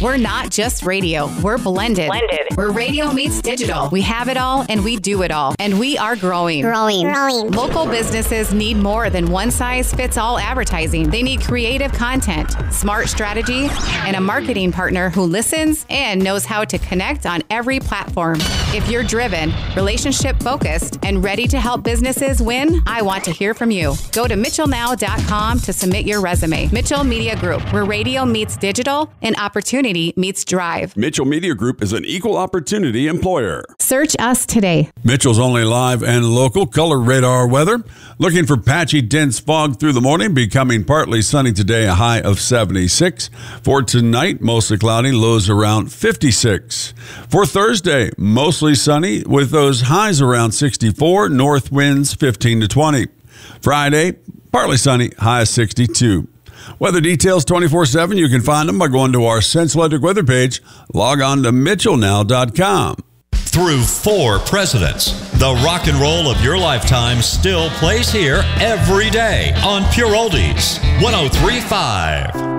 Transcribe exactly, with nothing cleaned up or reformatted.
We're not just radio. We're blended. Blended. We're radio meets digital. We have it all and we do it all. And we are growing. Growing. Growing. Local businesses need more than one size fits all advertising. They need creative content, smart strategy, and a marketing partner who listens and knows how to connect on every platform. If you're driven, relationship focused, and ready to help businesses win, I want to hear from you. Go to mitchell now dot com to submit your resume. Mitchell Media Group, where radio meets digital and opportunity meets drive. Mitchell Media Group is an equal opportunity employer. Search us today. Mitchell's only live and local color radar weather. Looking for patchy, dense fog through the morning, becoming partly sunny today, a high of seventy-six. For tonight, mostly cloudy, lows around fifty-six. For Thursday, mostly sunny with those highs around sixty-four, north winds fifteen to twenty. Friday, partly sunny, high of sixty-two. Weather details twenty-four seven. You can find them by going to our Sense Electric weather page. Log on to mitchell now dot com. Through four presidents, the rock and roll of your lifetime still plays here every day on Pure Oldies one oh three point five.